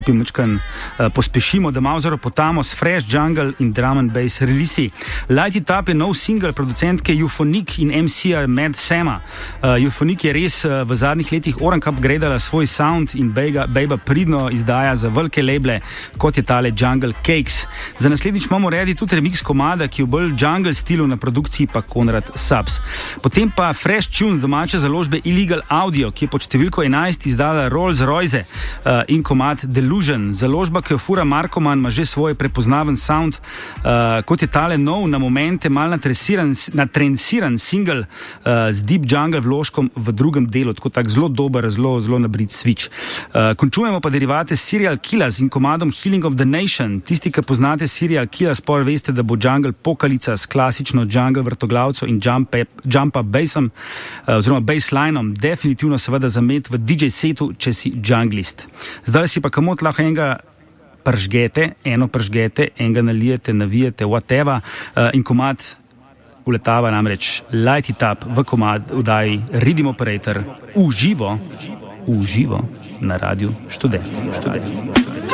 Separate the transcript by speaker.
Speaker 1: pospešimo, da malo zaropotamo s Fresh Jungle in Drum and Bass release. Light It Up je nov single producentke Euphonic in MC-a Mad Sama. Euphonic je res v zadnjih letih orank upgradala svoj sound in bejba pridno izdaja za velike labele, kot je tale Jungle Cakes. Za naslednjič imamo redi tudi remix komada, ki je v bolj jungle stilu, na produkciji pa Konrad Subs. Potem pa Fresh Tunes domače založbe Illegal Audio, ki je pod številko 11 izdala Rolls Royce in komad Delusion. Založba, ki jo fura Markoman, ima že svoj prepoznaven sound, kot je tale nov, na momente mal natrensiran single z Deep Jungle vložkom v drugem delu, tako zelo dober, zelo nabrit switch. Končujemo pa derivate Serial Killers in komadom Healing of the Nation. Tisti, ki poznate Serial Killers, pa veste, da bo jungle pokalica s klasično jungle vrtoglavco in jump-up bassom, oziroma basslinom, definitivno seveda zamet v DJ setu, če si junglist. Zdaj si pa kamot lahko eno pržgete, enega nalijete, navijete, whatever, in komad uletava namreč Light It Up v komad vdaji Rhythm Operator v živo na Radiu Študent.